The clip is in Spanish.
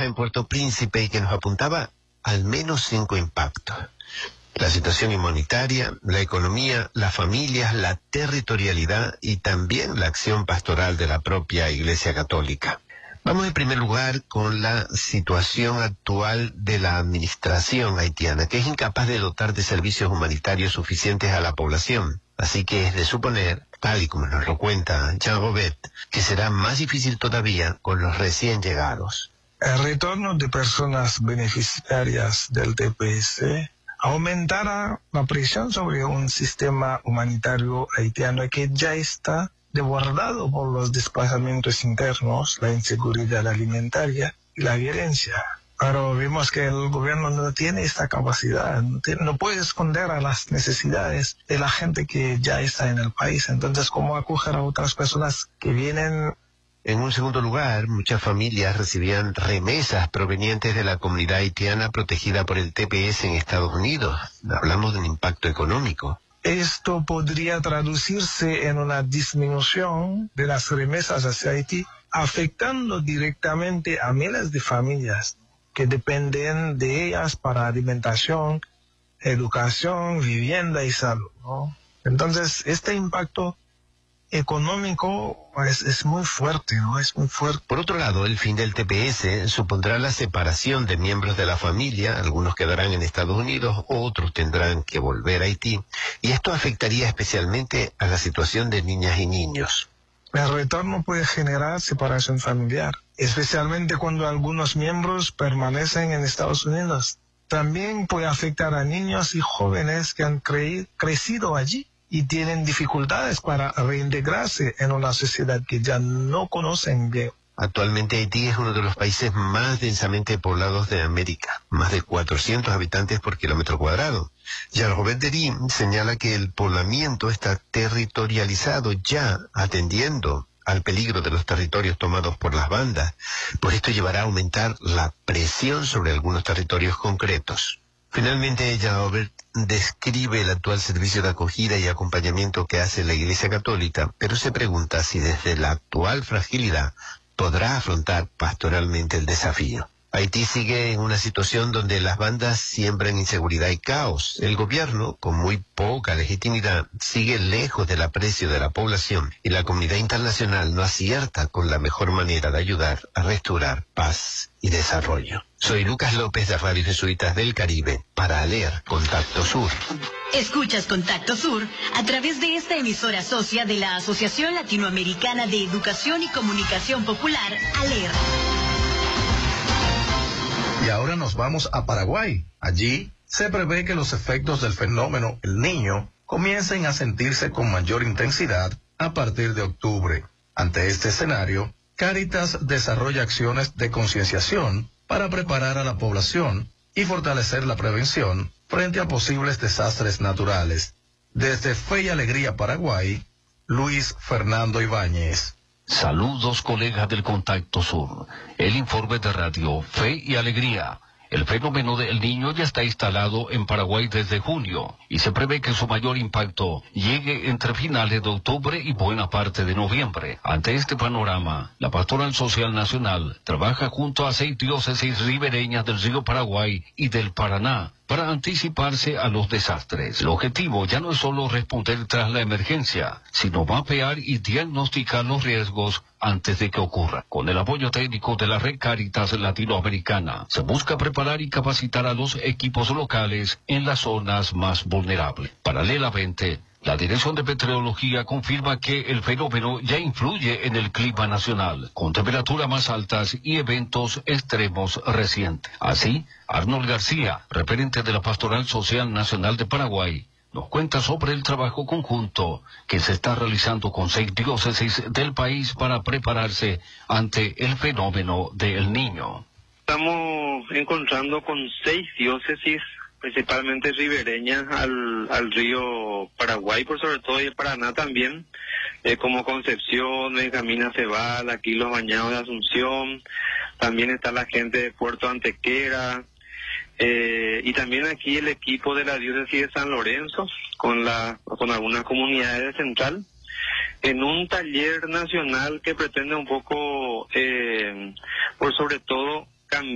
en Puerto Príncipe y que nos apuntaba al menos 5 impactos: la situación inmunitaria, la economía, las familias, la territorialidad y también la acción pastoral de la propia Iglesia Católica. Vamos en primer lugar con la situación actual de la administración haitiana, que es incapaz de dotar de servicios humanitarios suficientes a la población. Así que es de suponer, tal y como nos lo cuenta Jean Robert, que será más difícil todavía con los recién llegados. El retorno de personas beneficiarias del TPS aumentará la presión sobre un sistema humanitario haitiano que ya está desbordado por los desplazamientos internos, la inseguridad alimentaria y la violencia. Pero vemos que el gobierno no tiene esta capacidad, no puede esconder a las necesidades de la gente que ya está en el país. Entonces, ¿cómo acoger a otras personas que vienen? En un segundo lugar, muchas familias recibían remesas provenientes de la comunidad haitiana protegida por el TPS en Estados Unidos. Hablamos de un impacto económico. Esto podría traducirse en una disminución de las remesas hacia Haití, afectando directamente a miles de familias que dependen de ellas para alimentación, educación, vivienda y salud, ¿no? Entonces, este impacto económico es muy fuerte, ¿no? Es muy fuerte. Por otro lado, el fin del TPS supondrá la separación de miembros de la familia. Algunos quedarán en Estados Unidos, otros tendrán que volver a Haití, y esto afectaría especialmente a la situación de niñas y niños. El retorno puede generar separación familiar, especialmente cuando algunos miembros permanecen en Estados Unidos. También puede afectar a niños y jóvenes que han crecido allí y tienen dificultades para reintegrarse en una sociedad que ya no conocen bien. Actualmente Haití es uno de los países más densamente poblados de América, más de 400 habitantes por kilómetro cuadrado. Jean-Robert Dery señala que el poblamiento está territorializado ya, atendiendo al peligro de los territorios tomados por las bandas, pues esto llevará a aumentar la presión sobre algunos territorios concretos. Finalmente, Jean-Robert describe el actual servicio de acogida y acompañamiento que hace la Iglesia Católica, pero se pregunta si desde la actual fragilidad podrá afrontar pastoralmente el desafío. Haití sigue en una situación donde las bandas siembran inseguridad y caos. El gobierno, con muy poca legitimidad, sigue lejos del aprecio de la población y la comunidad internacional no acierta con la mejor manera de ayudar a restaurar paz y desarrollo. Soy Lucas López de Radio Jesuitas del Caribe para leer Contacto Sur. Escuchas Contacto Sur a través de esta emisora socia de la Asociación Latinoamericana de Educación y Comunicación Popular, ALER. Y ahora nos vamos a Paraguay. Allí se prevé que los efectos del fenómeno El Niño comiencen a sentirse con mayor intensidad a partir de octubre. Ante este escenario, Cáritas desarrolla acciones de concienciación para preparar a la población y fortalecer la prevención frente a posibles desastres naturales. Desde Fe y Alegría Paraguay, Luis Fernando Ibáñez. Saludos, colegas del Contacto Sur. El informe de Radio Fe y Alegría. El fenómeno del Niño ya está instalado en Paraguay desde junio y se prevé que su mayor impacto llegue entre finales de octubre y buena parte de noviembre. Ante este panorama, la Pastoral Social Nacional trabaja junto a 6 diócesis ribereñas del río Paraguay y del Paraná para anticiparse a los desastres. El objetivo ya no es solo responder tras la emergencia, sino mapear y diagnosticar los riesgos antes de que ocurra. Con el apoyo técnico de la Red Cáritas Latinoamericana, se busca preparar y capacitar a los equipos locales en las zonas más vulnerables. Paralelamente, la Dirección de Meteorología confirma que el fenómeno ya influye en el clima nacional, con temperaturas más altas y eventos extremos recientes. Así, Arnold García, referente de la Pastoral Social Nacional de Paraguay, nos cuenta sobre el trabajo conjunto que se está realizando con 6 diócesis del país para prepararse ante el fenómeno del Niño. Estamos encontrando con 6 diócesis, principalmente ribereñas al río Paraguay, por sobre todo, y el Paraná también, como Concepción, Benjamín Acebal, aquí los Bañados de Asunción, también está la gente de Puerto Antequera, y también aquí el equipo de la diócesis de San Lorenzo, con algunas comunidades de Central, en un taller nacional que pretende un poco, por sobre todo,